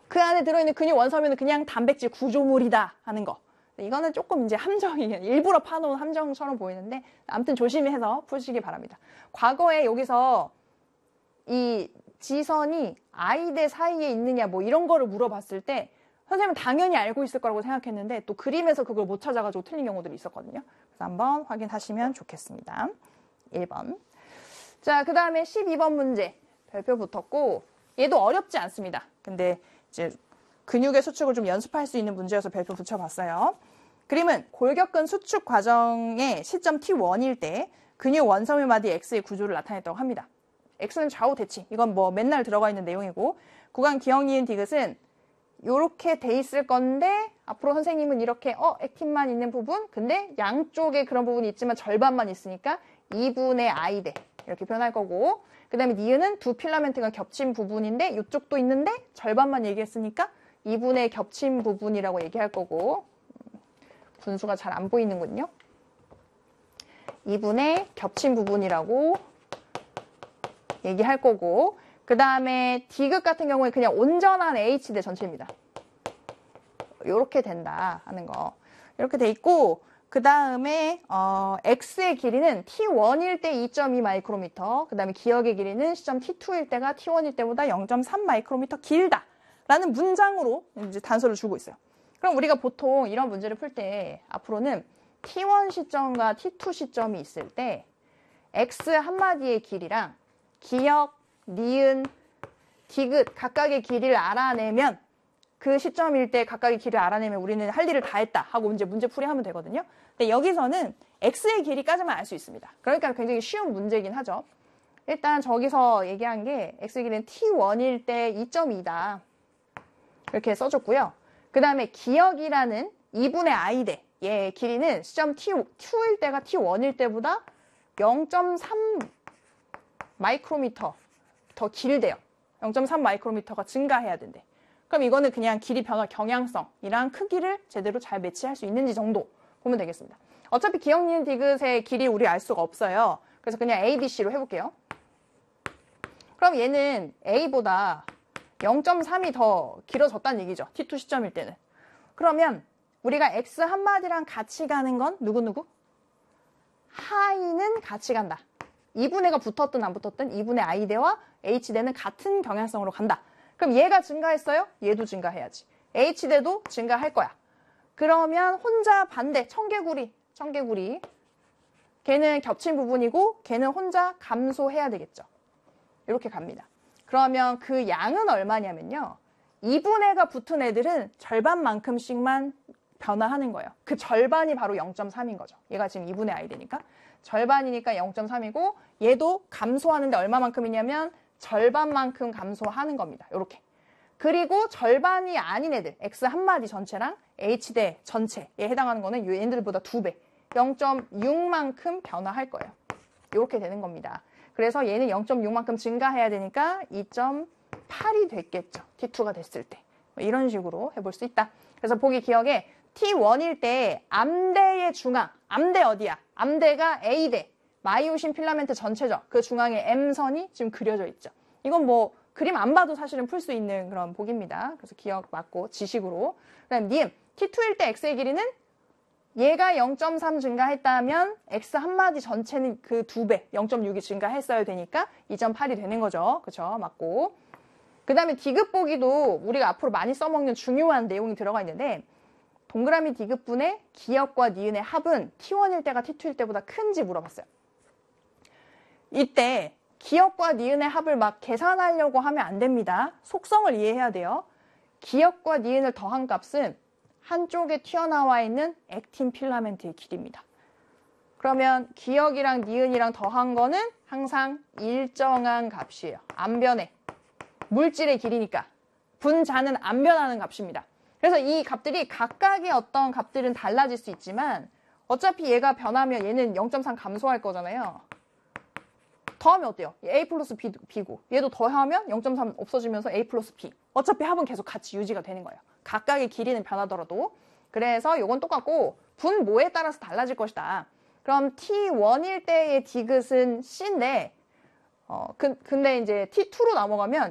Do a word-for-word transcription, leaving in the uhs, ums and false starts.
그 안에 들어있는 근육 원섬유는 그냥 단백질 구조물이다 하는 거. 이거는 조금 이제 함정이 일부러 파놓은 함정처럼 보이는데 아무튼 조심히 해서 푸시기 바랍니다. 과거에 여기서 이 지선이 아이들 사이에 있느냐 뭐 이런 거를 물어봤을 때 선생님은 당연히 알고 있을 거라고 생각했는데 또 그림에서 그걸 못 찾아가지고 틀린 경우들이 있었거든요. 그래서 한번 확인하시면 좋겠습니다. 일 번. 자, 그 다음에 십이 번 문제 별표 붙었고 얘도 어렵지 않습니다. 근데 이제 근육의 수축을 좀 연습할 수 있는 문제여서 별표 붙여봤어요. 그림은 골격근 수축 과정의 시점 티 원일 때 근육 원섬유 마디 X의 구조를 나타냈다고 합니다. X는 좌우 대칭. 이건 뭐 맨날 들어가 있는 내용이고 구간 기억 니은 디귿은 요렇게 돼 있을 건데 앞으로 선생님은 이렇게 어 액틴만 있는 부분 근데 양쪽에 그런 부분이 있지만 절반만 있으니까 이분의 아이대 이렇게 표현할 거고 그 다음에 니은은 두 필라멘트가 겹친 부분인데 이쪽도 있는데 절반만 얘기했으니까 이분의 겹친 부분이라고 얘기할 거고 분수가 잘 안 보이는군요. 이분의 겹친 부분이라고 얘기할 거고 그 다음에 디귿 같은 경우에 그냥 온전한 H대 전체입니다. 이렇게 된다 하는 거. 이렇게 돼 있고 그 다음에 어, X의 길이는 티 원일 때 이 점 이 마이크로미터 그 다음에 기억의 길이는 시점 티 투일 때가 티 원일 때보다 영 점 삼 마이크로미터 길다 라는 문장으로 이제 단서를 주고 있어요. 그럼 우리가 보통 이런 문제를 풀 때 앞으로는 티 원 시점과 티 투 시점이 있을 때 X 한마디의 길이랑 기억, 니은, 디귿 각각의 길이를 알아내면 그 시점일 때 각각의 길이를 알아내면 우리는 할 일을 다 했다 하고 이제 문제풀이 하면 되거든요. 근데 여기서는 X의 길이까지만 알 수 있습니다. 그러니까 굉장히 쉬운 문제이긴 하죠. 일단 저기서 얘기한 게 X의 길이는 티 원일 때 이 점 이다. 이렇게 써줬고요. 그 다음에 기억이라는 이분의 아이대 얘 길이는 시점 티 투일 때가 티 원일 때보다 영 점 삼 마이크로미터 더 길대요. 영 점 삼 마이크로미터가 증가해야 된대. 그럼 이거는 그냥 길이 변화 경향성이랑 크기를 제대로 잘 매치할 수 있는지 정도 보면 되겠습니다. 어차피 기억 니은 디귿의 길이 우리 알 수가 없어요. 그래서 그냥 A, B, C로 해볼게요. 그럼 얘는 A보다 영 점 삼이 더 길어졌다는 얘기죠. 티 투 시점일 때는. 그러면 우리가 X 한마디랑 같이 가는 건 누구누구? 하이는 같이 간다. 이분의가 붙었든 안 붙었든 이분의 I대와 H대는 같은 경향성으로 간다. 그럼 얘가 증가했어요? 얘도 증가해야지. H대도 증가할 거야. 그러면 혼자 반대, 청개구리, 청개구리. 걔는 겹친 부분이고 걔는 혼자 감소해야 되겠죠. 이렇게 갑니다. 그러면 그 양은 얼마냐면요. 이분의가 붙은 애들은 절반만큼씩만 변화하는 거예요. 그 절반이 바로 영 점 삼인 거죠. 얘가 지금 이분의 I대니까. 절반이니까 영 점 삼이고 얘도 감소하는데 얼마만큼이냐면 절반만큼 감소하는 겁니다. 이렇게. 그리고 절반이 아닌 애들, X 한마디 전체랑 H대 전체에 해당하는 거는 얘네들보다 두 배, 영 점 육만큼 변화할 거예요. 이렇게 되는 겁니다. 그래서 얘는 영 점 육만큼 증가해야 되니까 이 점 팔이 됐겠죠. 티 투가 됐을 때. 이런 식으로 해볼 수 있다. 그래서 보기 기억에 티 원일 때 암대의 중앙, 암대 어디야? 암대가 A대, 마이오신 필라멘트 전체죠. 그 중앙에 M선이 지금 그려져 있죠. 이건 뭐 그림 안 봐도 사실은 풀 수 있는 그런 보기입니다. 그래서 기억 맞고 지식으로. 그 다음 니은, 티 투일 때 X의 길이는 얘가 영 점 삼 증가했다면 X 한마디 전체는 그 두 배, 영 점 육이 증가했어야 되니까 이 점 팔이 되는 거죠. 그쵸? 맞고. 그 다음에 디귿 보기도 우리가 앞으로 많이 써먹는 중요한 내용이 들어가 있는데 동그라미 디귿분의 기억과 니은의 합은 티 원일 때가 티 투일 때보다 큰지 물어봤어요. 이때 기억과 니은의 합을 막 계산하려고 하면 안 됩니다. 속성을 이해해야 돼요. 기억과 니은을 더한 값은 한쪽에 튀어나와 있는 액틴 필라멘트의 길이입니다. 그러면 기억이랑 니은이랑 더한 거는 항상 일정한 값이에요. 안 변해. 물질의 길이니까. 분자는 안 변하는 값입니다. 그래서 이 값들이 각각의 어떤 값들은 달라질 수 있지만 어차피 얘가 변하면 얘는 영 점 삼 감소할 거잖아요. 더하면 어때요? A 플러스 B, B고 얘도 더하면 영 점 삼 없어지면서 A 플러스 B. 어차피 합은 계속 같이 유지가 되는 거예요. 각각의 길이는 변하더라도. 그래서 이건 똑같고 분모에 따라서 달라질 것이다. 그럼 티 원일 때의 디귿은 C인데 어, 그, 근데 이제 티 투로 넘어가면